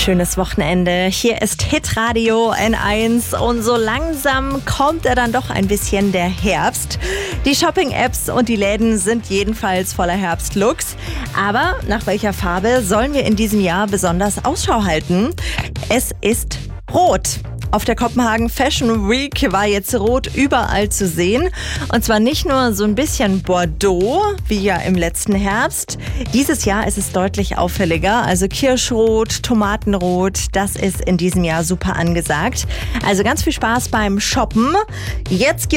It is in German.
schönes Wochenende. Hier ist Hitradio N1 und so langsam kommt dann doch ein bisschen der Herbst. Die Shopping-Apps und die Läden sind jedenfalls voller Herbstlooks. Aber nach welcher Farbe sollen wir in diesem Jahr besonders Ausschau halten? Es ist Rot. Auf der Kopenhagen Fashion Week war jetzt Rot überall zu sehen. Und zwar nicht nur so ein bisschen Bordeaux, wie ja im letzten Herbst. Dieses Jahr ist es deutlich auffälliger. Also Kirschrot, Tomatenrot, das ist in diesem Jahr super angesagt. Also ganz viel Spaß beim Shoppen. Jetzt